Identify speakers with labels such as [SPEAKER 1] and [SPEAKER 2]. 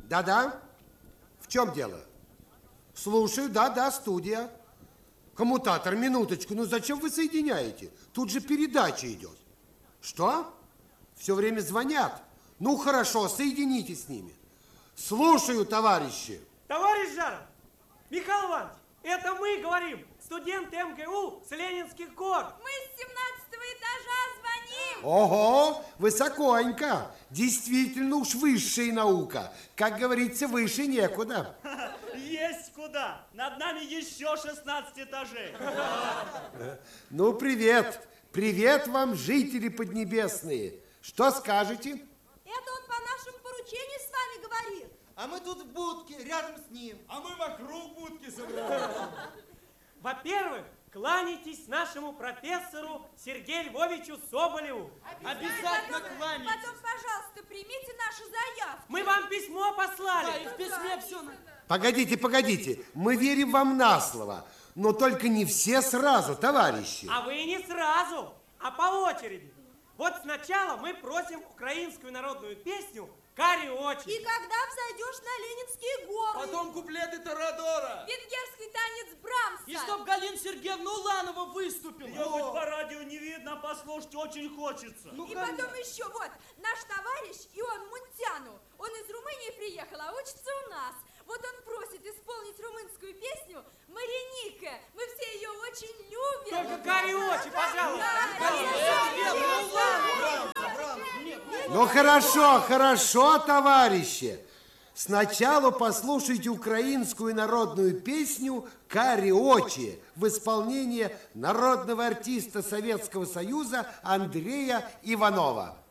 [SPEAKER 1] Да-да. В чем дело? Слушаю, да-да, студия. Коммутатор, минуточку, ну зачем вы соединяете? Тут же передача идет. Что? Все время звонят. Ну хорошо, соедините с ними. Слушаю, товарищи.
[SPEAKER 2] Товарищ Жаров, Михаил Иванович, это мы говорим, студенты МГУ с Ленинских гор.
[SPEAKER 3] Мы с 17-го этажа звоним.
[SPEAKER 1] Ого, высоконько. Действительно уж высшая наука. Как говорится, выше некуда.
[SPEAKER 4] Есть куда. Над нами еще 16 этажей.
[SPEAKER 1] Ну, привет. Привет вам, жители поднебесные. Что скажете?
[SPEAKER 3] Это он по нашему поручению с вами говорит.
[SPEAKER 5] А мы тут в будке, рядом с ним.
[SPEAKER 6] А мы вокруг будки собрались.
[SPEAKER 2] Во-первых, кланяйтесь нашему профессору Сергею Львовичу Соболеву.
[SPEAKER 4] Обязательно кланяйтесь.
[SPEAKER 3] Потом, пожалуйста, примите нашу заявку.
[SPEAKER 2] Мы вам письмо послали.
[SPEAKER 4] Да, и в письме все.
[SPEAKER 1] Погодите, погодите. Мы верим вам на слово. Но только не все сразу, товарищи.
[SPEAKER 2] А вы не сразу, а по очереди. Вот сначала мы просим украинскую народную песню «Кариочи».
[SPEAKER 3] И когда взойдешь на Ленинские горы.
[SPEAKER 6] Потом куплеты Торадора.
[SPEAKER 3] Венгерский танец Брамса.
[SPEAKER 4] И чтоб Галина Сергеевна Уланова выступила.
[SPEAKER 6] Ее хоть по радио не видно, а послушать очень хочется.
[SPEAKER 3] И потом еще вот, наш товарищ Ион Мунтяну, он из Румынии приехал, а учится у нас. Вот он просит исполнить румынскую песню «Мариника». Мы все ее очень любим.
[SPEAKER 2] Только «Кариочи», пожалуйста.
[SPEAKER 1] Ну хорошо, хорошо, товарищи. Сначала послушайте украинскую народную песню «Кариочи» в исполнении народного артиста Советского Союза Андрея Иванова.